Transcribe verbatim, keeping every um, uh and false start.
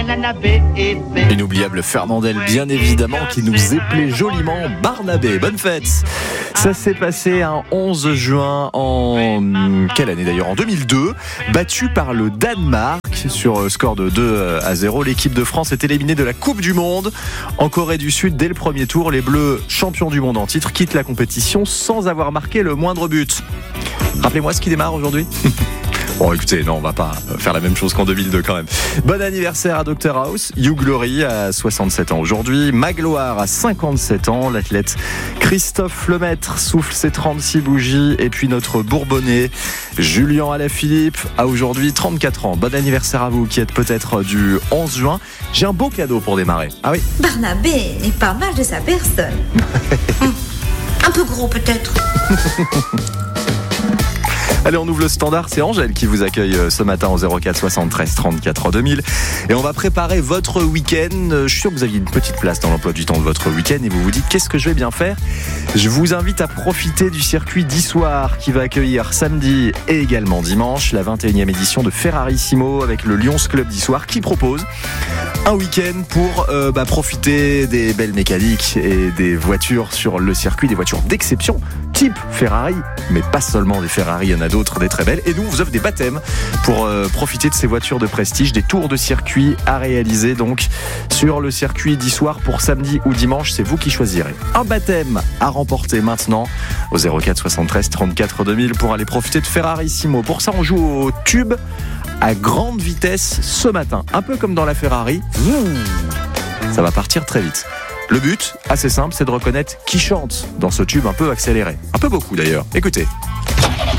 Inoubliable Fernandel, bien évidemment, qui nous éplait joliment Barnabé. Bonne fête. Ça s'est passé un onze juin en... Quelle année d'ailleurs ? En deux mille deux, battu par le Danemark sur score de deux à zéro. L'équipe de France est éliminée de la Coupe du Monde en Corée du Sud dès le premier tour. Les Bleus, champions du monde en titre, quittent la compétition sans avoir marqué le moindre but. Rappelez-moi ce qui démarre aujourd'hui. Bon, écoutez, non, on va pas faire la même chose qu'en deux mille deux quand même. Bon anniversaire à docteur House. Hugh Glory à soixante-sept ans aujourd'hui. Magloire à cinquante-sept ans. L'athlète Christophe Lemaître souffle ses trente-six bougies. Et puis notre Bourbonnais Julien Alaphilippe a aujourd'hui trente-quatre ans. Bon anniversaire à vous qui êtes peut-être du onze juin. J'ai un beau cadeau pour démarrer. Ah oui. Barnabé est pas mal de sa personne. hum, un peu gros peut-être. Allez, on ouvre le standard, c'est Angèle qui vous accueille ce matin au zéro quatre soixante-treize trente-quatre deux mille. Et on va préparer votre week-end. Je suis sûr que vous aviez une petite place dans l'emploi du temps de votre week-end et vous vous dites qu'est-ce que je vais bien faire ? Je vous invite à profiter du circuit d'Issoire qui va accueillir samedi et également dimanche la vingt et unième édition de Ferrarissimo avec le Lions Club d'Issoire qui propose un week-end pour euh, bah, profiter des belles mécaniques et des voitures sur le circuit, des voitures d'exception type Ferrari, mais pas seulement des Ferrari, il y en a d'autres, des très belles. Et nous, on vous offre des baptêmes pour euh, profiter de ces voitures de prestige, des tours de circuit à réaliser donc sur le circuit d'Issoire pour samedi ou dimanche. C'est vous qui choisirez. Un baptême à remporter maintenant au zéro quatre soixante-treize trente-quatre deux mille pour aller profiter de Ferrarissimo. Pour ça, on joue au tube à grande vitesse ce matin. Un peu comme dans la Ferrari. Ça va partir très vite. Le but, assez simple, c'est de reconnaître qui chante dans ce tube un peu accéléré. Un peu beaucoup d'ailleurs. Écoutez.